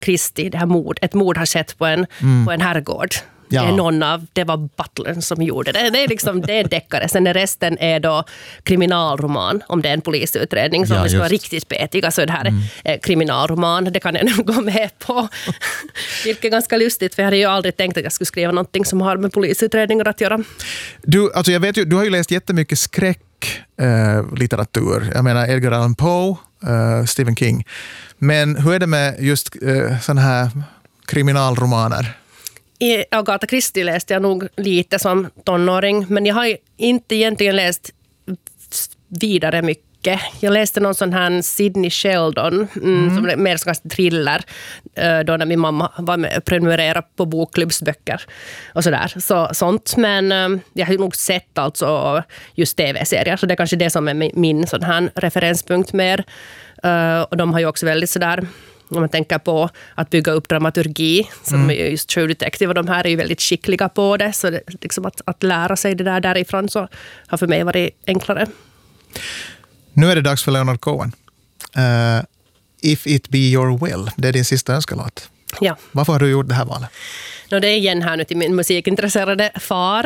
Christie, det här ett mord har skett på en herrgård. Ja. Det var butlern som gjorde det. Det är liksom, det är deckare. Sen resten är då kriminalroman, om det är en polisutredning. Så om vi ska vara riktigt petiga så är det här kriminalroman. Det kan jag nog gå med på. Vilket är ganska lustigt, för jag hade ju aldrig tänkt att jag skulle skriva någonting som har med polisutredningar att göra. Jag vet ju, du har ju läst jättemycket skräcklitteratur. Jag menar Edgar Allan Poe, Stephen King. Men hur är det med just sådana här kriminalromaner? I Agatha Christie läste jag nog lite som tonåring, men jag har inte egentligen läst vidare mycket. Jag läste någon sån här Sidney Sheldon som är mer som thriller då när min mamma var med och prenumererade på bokklubbsböcker och sådär. Sånt, men jag har nog sett alltså just tv-serier, så det är kanske det som är min sån här referenspunkt mer. Och de har ju också väldigt sådär, om man tänker på att bygga upp dramaturgi, som är just True Detective, och de här är ju väldigt skickliga på det, så det, liksom att lära sig det därifrån så har för mig varit enklare. Nu är det dags för Leonard Cohen. If It Be Your Will, det är din sista önskelåt. Ja. Varför har du gjort det här valet? Det är igen här nu till min musikintresserade far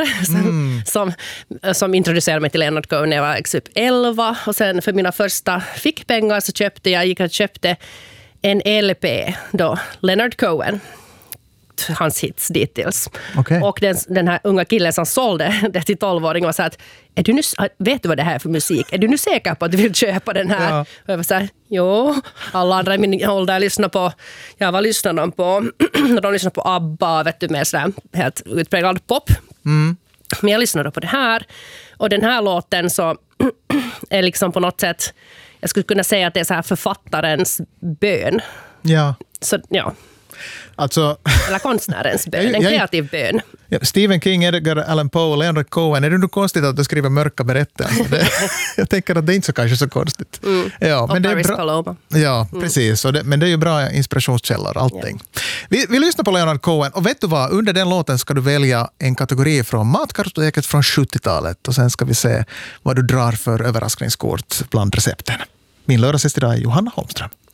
som introducerade mig till Leonard Cohen när jag var typ 11, och sen för mina första fickpengar så köpte en LP då, Leonard Cohen, hans hits dittills. Okay. Och den här unga killen som sålde det till 12-åringen var så att, vet du vad det här är för musik? Är du nu säker på att du vill köpa den här? Ja. Och jag var så här, jo, alla andra i min ålder lyssnar på, vad lyssnar de på? De lyssnar på ABBA, vet du, med sådär helt utpräglad pop. Men jag lyssnade på det här, och den här låten så är liksom på något sätt, jag skulle kunna säga att det är så här författarens bön. Ja. Så, ja. Alltså, eller konstnärens bön, en kreativ bön. Ja, Stephen King, Edgar Allan Poe, Leonard Cohen. Är det nog konstigt att du skriver mörka berättelser? Jag tänker att det är inte så kanske så konstigt. Ja, men det är bra. Ja, precis. Men det är ju bra inspirationskällor, allting. Ja. Vi lyssnar på Leonard Cohen, och vet du vad? Under den låten ska du välja en kategori från Matkartoteket från 70-talet, och sen ska vi se vad du drar för överraskningskort bland recepten. Min lördagsgäst idag är Johanna Holmström.